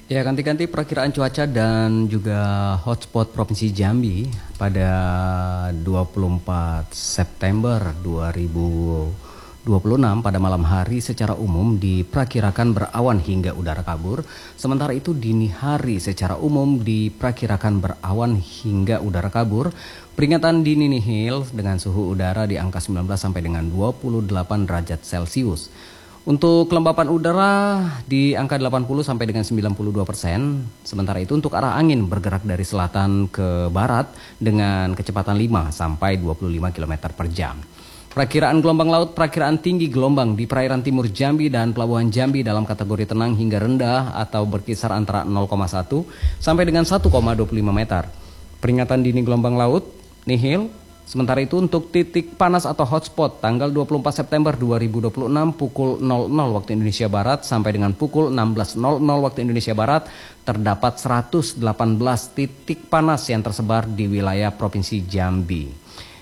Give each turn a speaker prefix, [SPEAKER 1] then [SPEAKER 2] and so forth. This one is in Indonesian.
[SPEAKER 1] Ya, ganti-ganti perakiraan cuaca dan juga hotspot Provinsi Jambi pada 24 September 2026 pada malam hari secara umum diperkirakan berawan hingga udara kabur. Sementara itu dini hari secara umum diperkirakan berawan hingga udara kabur. Peringatan dini nihil dengan suhu udara di angka 19 sampai dengan 28 derajat Celcius. Untuk kelembapan udara di angka 80 sampai dengan 92%. Sementara itu untuk arah angin bergerak dari selatan ke barat dengan kecepatan 5 sampai 25 km per jam. Perakiraan gelombang laut, perakiraan tinggi gelombang di perairan timur Jambi dan Pelabuhan Jambi dalam kategori tenang hingga rendah atau berkisar antara 0,1 sampai dengan 1,25 meter. Peringatan dini gelombang laut, nihil. Sementara itu untuk titik panas atau hotspot tanggal 24 September 2026 pukul 00 waktu Indonesia Barat sampai dengan pukul 16.00 waktu Indonesia Barat terdapat 118 titik panas yang tersebar di wilayah Provinsi Jambi.